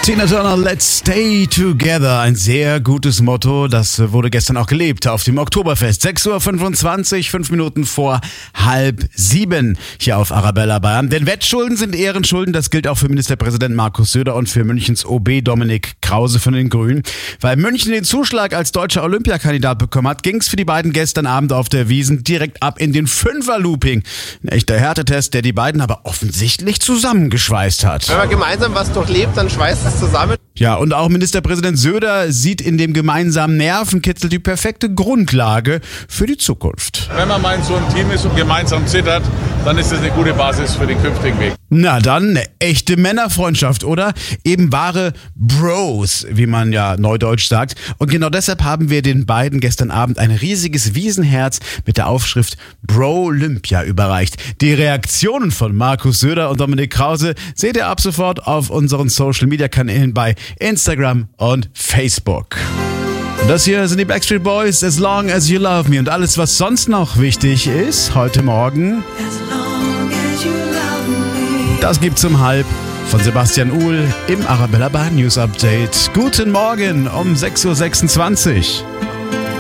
Tina Turner, Let's Stay Together. Ein sehr gutes Motto. Das wurde gestern auch gelebt auf dem Oktoberfest. 6.25 Uhr, 5 Minuten vor 6:30 hier auf Arabella Bayern. Denn Wettschulden sind Ehrenschulden. Das gilt auch für Ministerpräsident Markus Söder und für Münchens OB Dominik Krause von den Grünen. Weil München den Zuschlag als deutscher Olympiakandidat bekommen hat, ging es für die beiden gestern Abend auf der Wiesn direkt ab in den Fünfer-Looping. Ein echter Härtetest, der die beiden aber offensichtlich zusammengeschweißt hat. Wenn man gemeinsam was durchlebt, dann schweißt es zusammen. Ja, und auch Ministerpräsident Söder sieht in dem gemeinsamen Nervenkitzel die perfekte Grundlage für die Zukunft. Wenn man mal in so einem Team ist und gemeinsam zittert, dann ist das eine gute Basis für den künftigen Weg. Na dann, eine echte Männerfreundschaft, oder? Eben wahre Bros, wie man ja neudeutsch sagt. Und genau deshalb haben wir den beiden gestern Abend ein riesiges Wiesenherz mit der Aufschrift Bro-Olympia überreicht. Die Reaktionen von Markus Söder und Dominik Krause seht ihr ab sofort auf unseren Social-Media-Kanälen bei Instagram und Facebook. Und das hier sind die Backstreet Boys, As Long As You Love Me. Und alles, was sonst noch wichtig ist, heute Morgen, das gibt's um 6:30 von Sebastian Uhl im Arabella Bayern News Update. Guten Morgen um 6.26 Uhr.